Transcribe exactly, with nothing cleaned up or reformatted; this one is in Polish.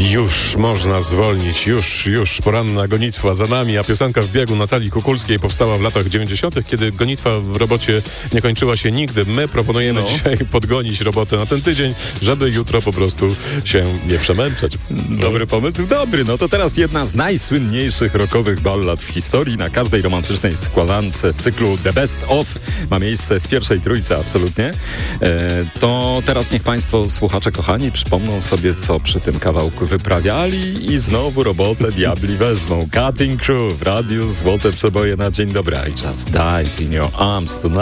Już można zwolnić, już, już poranna gonitwa za nami, a piosenka w biegu Natalii Kukulskiej powstała w latach dziewięćdziesiątych, kiedy gonitwa w robocie nie kończyła się nigdy. My proponujemy no. dzisiaj podgonić robotę na ten tydzień, żeby jutro po prostu się nie przemęczać. Dobry pomysł, dobry. No to teraz jedna z najsłynniejszych rockowych ballad w historii. Na każdej romantycznej składance w cyklu The Best Of ma miejsce w pierwszej trójce absolutnie. E, to teraz niech Państwo, słuchacze kochani, przypomną sobie, co przy tym kawałku wyprawiali i znowu robotę diabli wezmą. Cutting Crew w radiu Złote Przeboje na dzień dobry. I just died in your arms tonight.